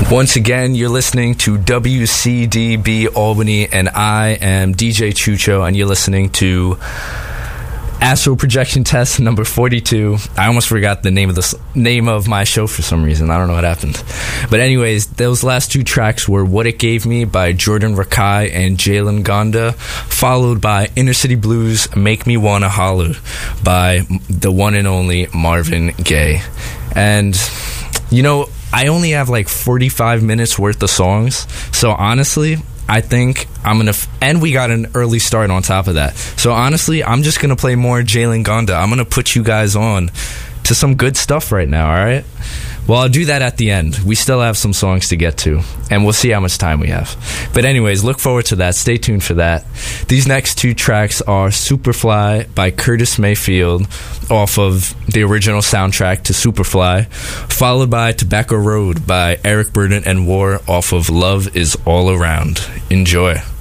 Once again, you're listening to WCDB Albany, and I am DJ Chucho, and you're listening to Astral Projection Test number 42. I almost forgot the name of my show for some reason. I don't know what happened. But anyways, those last two tracks were What It Gave Me by Jordan Rakai and Jalen Gonda, followed by Inner City Blues, Make Me Wanna Holler by the one and only Marvin Gaye. And, you know, I only have like 45 minutes worth of songs, so honestly, I think I'm going to... and we got an early start on top of that. So honestly, I'm just going to play more Jalen Gonda. I'm going to put you guys on to some good stuff right now, all right? Well, I'll do that at the end. We still have some songs to get to, and we'll see how much time we have. But anyways, look forward to that. Stay tuned for that. These next two tracks are Superfly by Curtis Mayfield off of the original soundtrack to Superfly, followed by Tobacco Road by Eric Burdon and War off of Love Is All Around. Enjoy.